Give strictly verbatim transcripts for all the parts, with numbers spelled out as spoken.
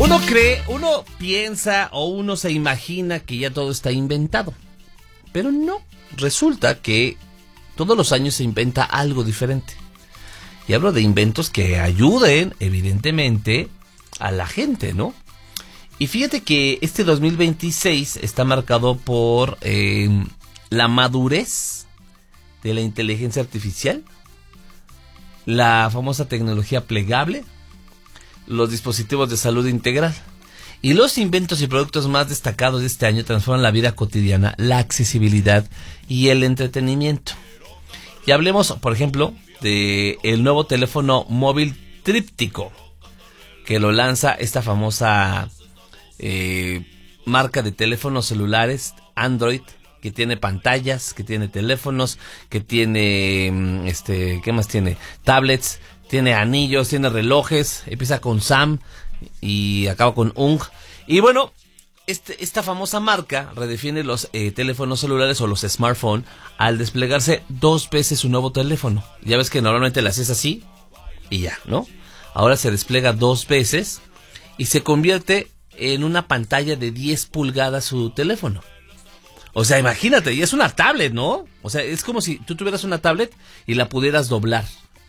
Uno cree, uno piensa o uno se imagina que ya todo está inventado. Pero no, resulta que todos los años se inventa algo diferente. Y hablo de inventos que ayuden, evidentemente, a la gente, ¿no? Y fíjate que este dos mil veintiséis está marcado por eh, la madurez de la inteligencia artificial, la famosa tecnología plegable, los dispositivos de salud integral. Y los inventos y productos más destacados de este año transforman la vida cotidiana, la accesibilidad y el entretenimiento. Y hablemos, por ejemplo, de el nuevo teléfono móvil tríptico, que lo lanza esta famosa eh, marca de teléfonos celulares Android, que tiene pantallas, que tiene teléfonos, que tiene, este, ¿qué más tiene? Tablets, tiene anillos, tiene relojes, empieza con Sam y acaba con Ung. Y bueno, este, esta famosa marca redefine los eh, teléfonos celulares o los smartphones al desplegarse dos veces su nuevo teléfono. Ya ves que normalmente lo haces así y ya, ¿no? Ahora se despliega dos veces y se convierte en una pantalla de diez pulgadas su teléfono. O sea, imagínate, y es una tablet, ¿no? O sea, es como si tú tuvieras una tablet y la pudieras doblar.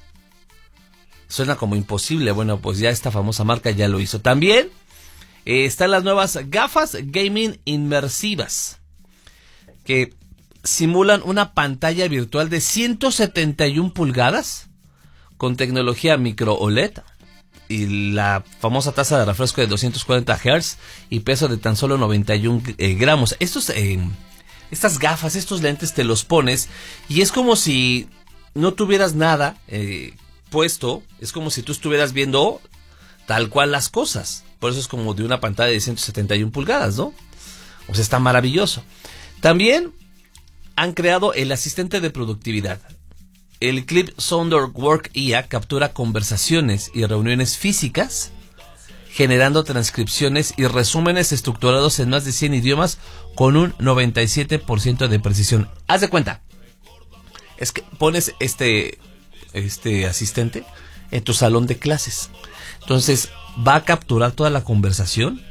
Suena como imposible. Bueno, pues ya esta famosa marca ya lo hizo. También eh, están las nuevas gafas gaming inmersivas, que simulan una pantalla virtual de ciento setenta y una pulgadas con tecnología micro O L E D y la famosa tasa de refresco de doscientos cuarenta hertz y peso de tan solo noventa y uno eh, gramos. Estos, eh, estas gafas, estos lentes te los pones y es como si no tuvieras nada eh, puesto, es como si tú estuvieras viendo tal cual las cosas. Por eso es como de una pantalla de ciento setenta y una pulgadas, ¿no? O sea, está maravilloso. También han creado el asistente de productividad. El Clip Sounder Work I A captura conversaciones y reuniones físicas, generando transcripciones y resúmenes estructurados en más de cien idiomas con un noventa y siete por ciento de precisión. Haz de cuenta, es que pones este, este asistente en tu salón de clases. Entonces va a capturar toda la conversación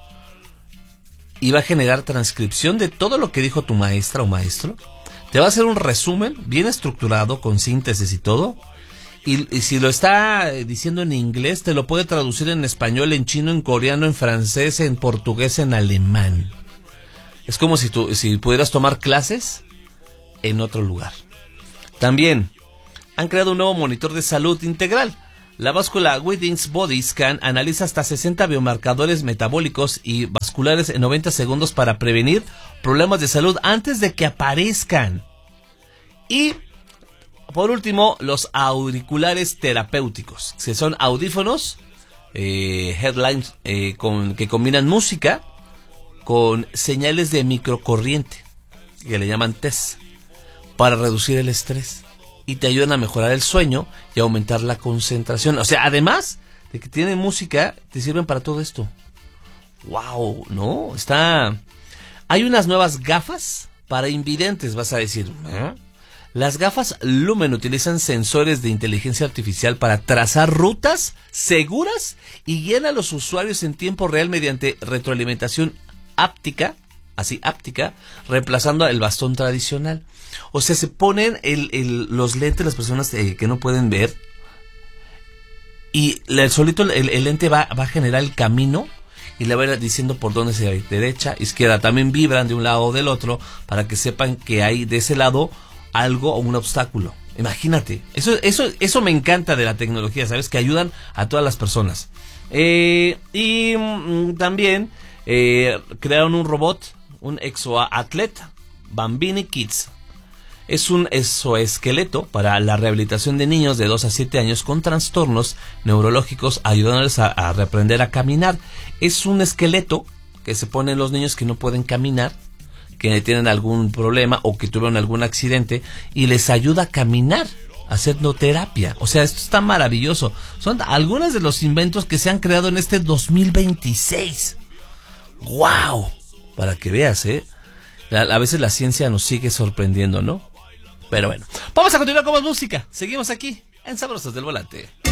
y va a generar transcripción de todo lo que dijo tu maestra o maestro. Te va a hacer un resumen bien estructurado, con síntesis y todo. Y, y si lo está diciendo en inglés, te lo puede traducir en español, en chino, en coreano, en francés, en portugués, en alemán. Es como si, tú, si pudieras tomar clases en otro lugar. También han creado un nuevo monitor de salud integral. La báscula Withings Body Scan analiza hasta sesenta biomarcadores metabólicos y vasculares en noventa segundos para prevenir problemas de salud antes de que aparezcan. Y, por último, los auriculares terapéuticos, que son audífonos, eh, headlines, eh, con, que combinan música con señales de microcorriente, que le llaman T E S, para reducir el estrés. Y te ayudan a mejorar el sueño y aumentar la concentración. O sea, además de que tienen música, te sirven para todo esto. ¡Wow! ¿No? Está... Hay unas nuevas gafas para invidentes, vas a decir. ¿Eh? Las gafas Lumen utilizan sensores de inteligencia artificial para trazar rutas seguras y guían a los usuarios en tiempo real mediante retroalimentación áptica, así áptica, reemplazando el bastón tradicional. O sea, se ponen el, el, los lentes las personas eh, que no pueden ver y el solito el, el lente va, va a generar el camino y le va a ir diciendo por dónde se va, derecha, izquierda. También vibran de un lado o del otro para que sepan que hay de ese lado algo o un obstáculo. Imagínate, eso, eso, eso me encanta de la tecnología, ¿sabes? Que ayudan a todas las personas. Eh, y mm, también eh, crearon un robot, un exoatleta, Bambini Kids. Es un exoesqueleto para la rehabilitación de niños de dos a siete años con trastornos neurológicos, ayudándoles a, a reaprender a caminar. Es un esqueleto que se pone en los niños que no pueden caminar, que tienen algún problema o que tuvieron algún accidente, y les ayuda a caminar haciendo terapia. O sea, esto está maravilloso. Son algunos de los inventos que se han creado en este dos mil veintiséis. ¡Wow! Para que veas, ¿eh? A, a veces la ciencia nos sigue sorprendiendo, ¿no? Pero bueno, vamos a continuar con más música. Seguimos aquí en Sabrosos del Volante.